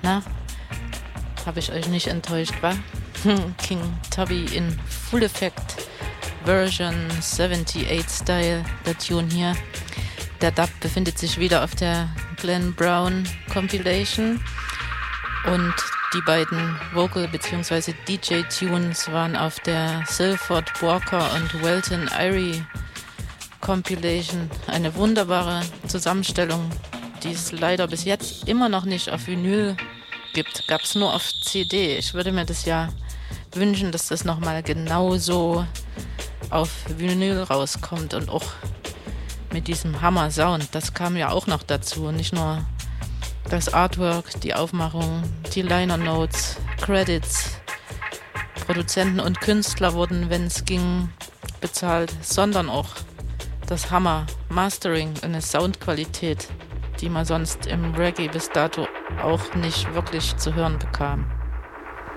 Na, habe ich euch nicht enttäuscht, wa? King Tubby in Full Effect Version 78 Style, der Tune hier. Der Dub befindet sich wieder auf der Glenn Brown Compilation und die beiden Vocal- bzw. DJ-Tunes waren auf der Silford Walker und Welton Irie Compilation. Eine wunderbare Zusammenstellung, die es leider bis jetzt immer noch nicht auf Vinyl gibt. Gab es nur auf CD. Ich würde mir das ja wünschen, dass das nochmal genauso auf Vinyl rauskommt und auch mit diesem Hammer-Sound. Das kam ja auch noch dazu. Nicht nur das Artwork, die Aufmachung, die Liner Notes, Credits, Produzenten und Künstler wurden, wenn es ging, bezahlt, sondern auch das Hammer, Mastering, eine Soundqualität, die man sonst im Reggae bis dato auch nicht wirklich zu hören bekam.